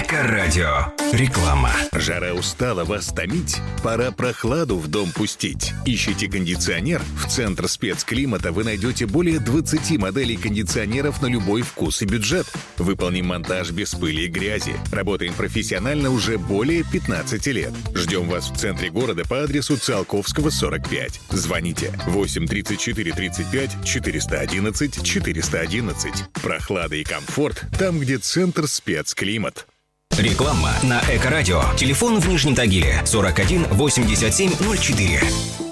Эко-радио. Реклама. Жара устала вас томить? Пора прохладу в дом пустить. Ищите кондиционер? В Центр спецклимата вы найдете более 20 моделей кондиционеров на любой вкус и бюджет. Выполним монтаж без пыли и грязи. Работаем профессионально уже более 15 лет. Ждем вас в центре города по адресу Циолковского, 45. Звоните 8 34 35 411 411. Прохлада и комфорт там, где Центр спецклимат. Реклама на Эко-радио. Телефон в Нижнем Тагиле 41 87 04.